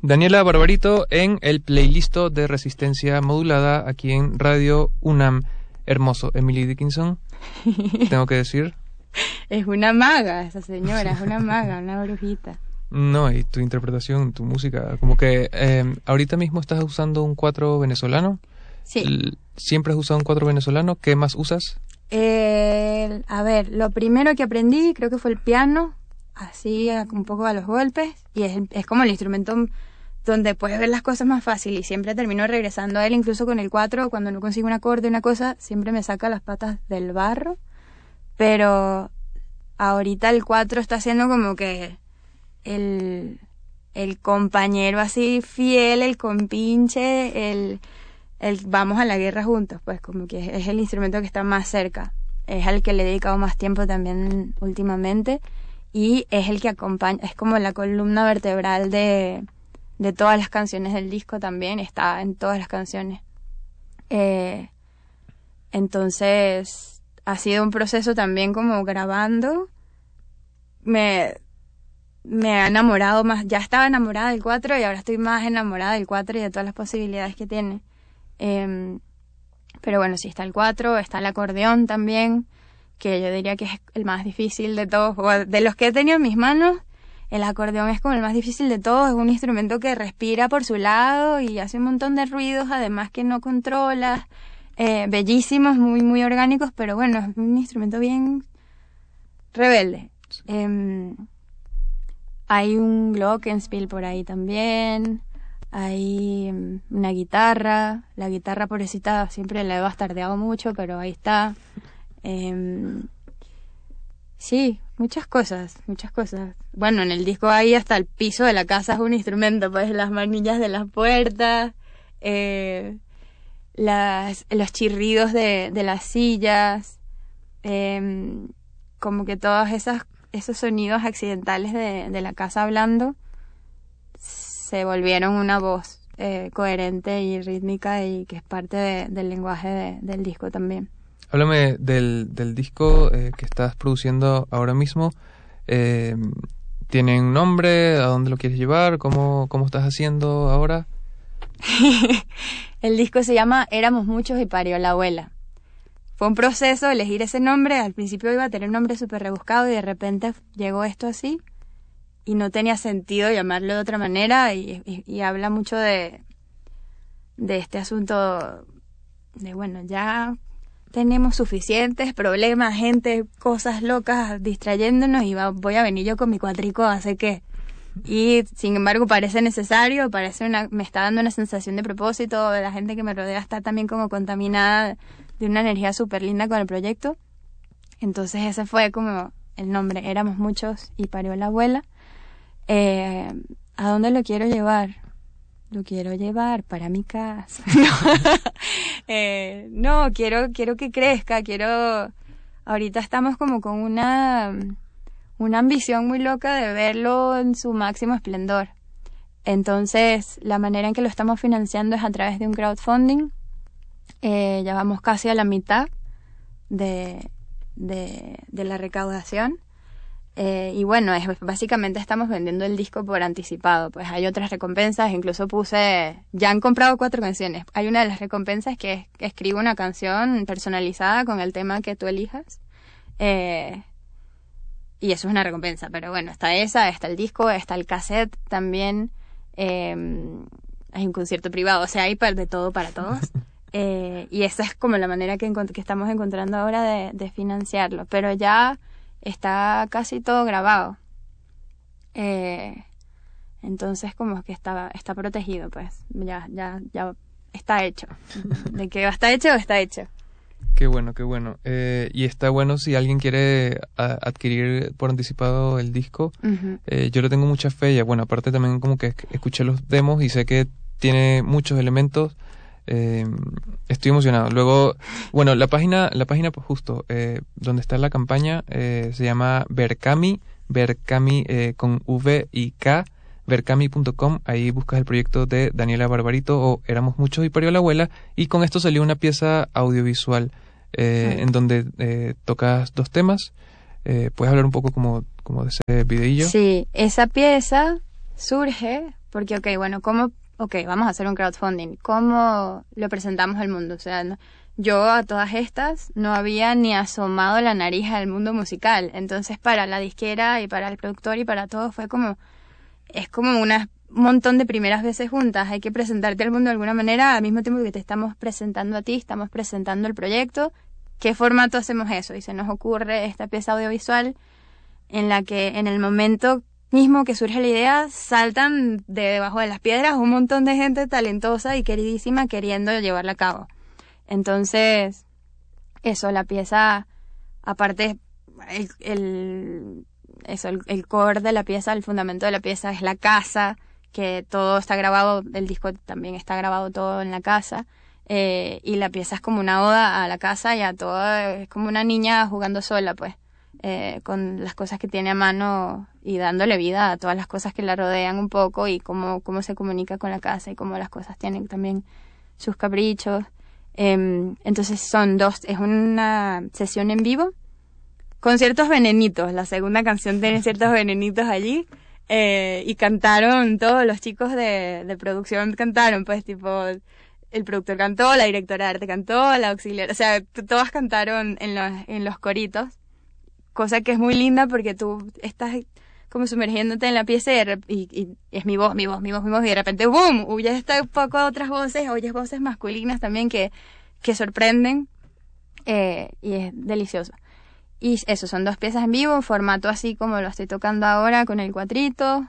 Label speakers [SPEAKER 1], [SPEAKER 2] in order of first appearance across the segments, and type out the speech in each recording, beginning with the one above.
[SPEAKER 1] Daniela Barbarito en el playlisto de Resistencia Modulada aquí en Radio UNAM. Hermoso. Emily Dickinson, tengo que decir.
[SPEAKER 2] Es una maga esa señora, es una maga, una brujita.
[SPEAKER 1] No, y tu interpretación, tu música, como que ahorita mismo estás usando un cuatro venezolano.
[SPEAKER 2] Sí.
[SPEAKER 1] ¿Siempre has usado un cuatro venezolano? ¿Qué más usas?
[SPEAKER 2] A ver, lo primero que aprendí creo que fue el piano, así un poco a los golpes, y es como el instrumento donde puedes ver las cosas más fácil, y siempre termino regresando a él, incluso con el 4, cuando no consigo un acorde, una cosa, siempre me saca las patas del barro, pero ahorita el 4 está siendo como que el compañero así fiel, el compinche, el vamos a la guerra juntos, pues como que es el instrumento que está más cerca, es al que le he dedicado más tiempo también últimamente, y es el que acompaña, es como la columna vertebral de todas las canciones del disco también, está en todas las canciones. Entonces ha sido un proceso también como grabando, me ha enamorado más, ya estaba enamorada del 4 y ahora estoy más enamorada del 4 y de todas las posibilidades que tiene. Pero bueno, sí está el 4, está el acordeón también, que yo diría que es el más difícil de todos, o de los que he tenido en mis manos. El acordeón es como el más difícil de todos, es un instrumento que respira por su lado y hace un montón de ruidos, además que no controlas, bellísimos, muy, muy orgánicos, pero bueno, es un instrumento bien rebelde. Hay un glockenspiel por ahí también, hay una guitarra, la guitarra pobrecita siempre la he bastardeado mucho, pero ahí está. Sí, muchas cosas. Bueno, en el disco hay hasta el piso de la casa es un instrumento, pues las manillas de las puertas, los chirridos de las sillas, como que todos esos sonidos accidentales de la casa hablando se volvieron una voz coherente y rítmica y que es parte del lenguaje del disco también.
[SPEAKER 1] Háblame del disco que estás produciendo ahora mismo. ¿Tiene un nombre? ¿A dónde lo quieres llevar? ¿Cómo estás haciendo ahora?
[SPEAKER 2] El disco se llama Éramos muchos y parió la abuela. Fue un proceso elegir ese nombre. Al principio iba a tener un nombre súper rebuscado y de repente llegó esto así y no tenía sentido llamarlo de otra manera y habla mucho de este asunto de, bueno, ya tenemos suficientes problemas, gente, cosas locas distrayéndonos y voy a venir yo con mi cuatrico a hacer qué. Y sin embargo parece necesario, me está dando una sensación de propósito, la gente que me rodea está también como contaminada de una energía súper linda con el proyecto. Entonces ese fue como el nombre, Éramos muchos y parió la abuela. ¿A dónde lo quiero llevar? Lo quiero llevar para mi casa. No, quiero que crezca, ahorita estamos como con una ambición muy loca de verlo en su máximo esplendor. Entonces, la manera en que lo estamos financiando es a través de un crowdfunding. Ya vamos casi a la mitad de la recaudación. Y bueno, básicamente estamos vendiendo el disco por anticipado. Pues hay otras recompensas, incluso ya han comprado 4 canciones. Hay una de las recompensas que es que escribo una canción personalizada con el tema que tú elijas. Y eso es una recompensa, pero bueno, está el disco, está el cassette también. Hay un concierto privado, o sea, hay de todo para todos. Y esa es como la manera que estamos encontrando ahora de financiarlo. Pero ya está casi todo grabado. Entonces como que está protegido, pues. Ya está hecho. De que está hecho, está hecho.
[SPEAKER 1] Qué bueno. Y está bueno si alguien quiere adquirir por anticipado el disco.
[SPEAKER 2] Uh-huh.
[SPEAKER 1] Yo le tengo mucha fe. Y bueno, aparte también como que escuché los demos y sé que tiene muchos elementos. Estoy emocionado. Luego, bueno, la página pues justo donde está la campaña se llama Berkami con V y K, berkami.com. Ahí buscas el proyecto de Daniela Barbarito o Éramos muchos y parió la abuela, y con esto salió una pieza audiovisual en donde tocas 2 temas. ¿Puedes hablar un poco como de ese videillo?
[SPEAKER 2] Sí, esa pieza surge Porque, bueno, vamos a hacer un crowdfunding. ¿Cómo lo presentamos al mundo? O sea, yo a todas estas no había ni asomado la nariz al mundo musical. Entonces, para la disquera y para el productor y para todo fue es como un montón de primeras veces juntas. Hay que presentarte al mundo de alguna manera al mismo tiempo que te estamos presentando a ti, estamos presentando el proyecto. ¿Qué formato hacemos eso? Y se nos ocurre esta pieza audiovisual en la que en el momento mismo que surge la idea saltan de debajo de las piedras un montón de gente talentosa y queridísima queriendo llevarla a cabo. Entonces, eso, la pieza, aparte, el core de la pieza, el fundamento de la pieza es la casa, que todo está grabado, el disco también está grabado todo en la casa, y la pieza es como una oda a la casa y a todo, es como una niña jugando sola, pues, con las cosas que tiene a mano y dándole vida a todas las cosas que la rodean un poco y cómo se comunica con la casa y cómo las cosas tienen también sus caprichos. Entonces es una sesión en vivo con ciertos venenitos. La segunda canción tiene ciertos venenitos allí, y cantaron todos los chicos de producción, cantaron, pues, tipo, el productor cantó, la directora de arte cantó, la auxiliar, o sea, todas cantaron en los coritos, cosa que es muy linda porque tú estás como sumergiéndote en la pieza y es mi voz, y de repente ¡boom! Huyes hasta un poco a otras voces, oyes voces masculinas también que sorprenden, y es delicioso. Y eso, son 2 piezas en vivo, en formato así como lo estoy tocando ahora con el cuatrito,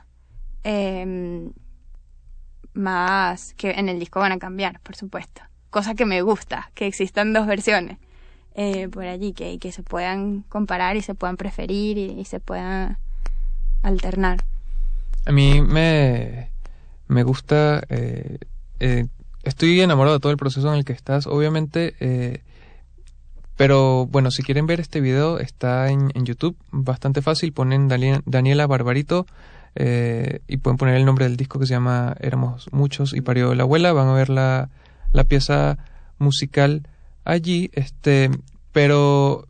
[SPEAKER 2] más que en el disco van a cambiar, por supuesto. Cosa que me gusta, que existan 2 versiones por allí, que se puedan comparar y se puedan preferir y se puedan alternar.
[SPEAKER 1] A mí me gusta, estoy enamorado de todo el proceso en el que estás, obviamente, pero bueno, si quieren ver este video, está en YouTube, bastante fácil, ponen Daniela Barbarito, y pueden poner el nombre del disco que se llama Éramos Muchos y Parió la Abuela, van a ver la pieza musical allí, pero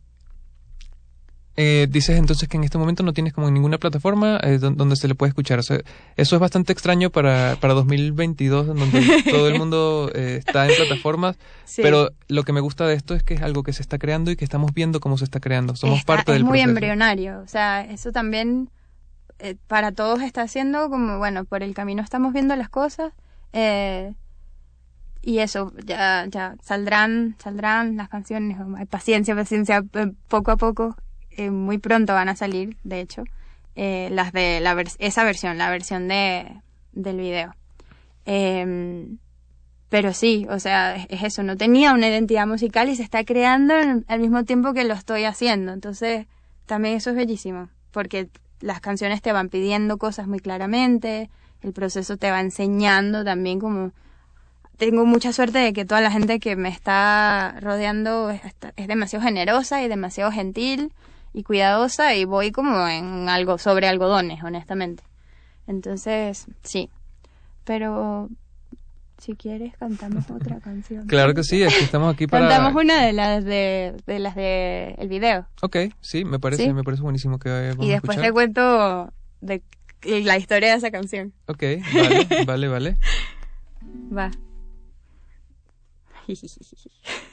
[SPEAKER 1] dices entonces que en este momento no tienes como ninguna plataforma donde se le puede escuchar. O sea, eso es bastante extraño para 2022, en donde todo el mundo está en plataformas, sí. Pero lo que me gusta de esto es que es algo que se está creando y que estamos viendo cómo se está creando. Somos parte del proceso. Es muy
[SPEAKER 2] embrionario, o sea, eso también para todos está haciendo como, bueno, por el camino estamos viendo las cosas, y eso, ya saldrán las canciones, paciencia, poco a poco. Muy pronto van a salir, de hecho, las de esa versión, la versión del video. Pero sí, o sea, es eso, no tenía una identidad musical y se está creando al mismo tiempo que lo estoy haciendo. Entonces, también eso es bellísimo, porque las canciones te van pidiendo cosas muy claramente, el proceso te va enseñando también como... Tengo mucha suerte de que toda la gente que me está rodeando es demasiado generosa y demasiado gentil y cuidadosa, y voy como en algo sobre algodones, honestamente. Entonces, sí. Pero si quieres cantamos otra canción.
[SPEAKER 1] Claro que sí, estamos aquí para...
[SPEAKER 2] Cantamos una de las de el video.
[SPEAKER 1] Ok, sí, me parece buenísimo que vamos
[SPEAKER 2] y después
[SPEAKER 1] a escuchar.
[SPEAKER 2] te cuento de la historia de esa canción.
[SPEAKER 1] Ok, vale.
[SPEAKER 2] Va.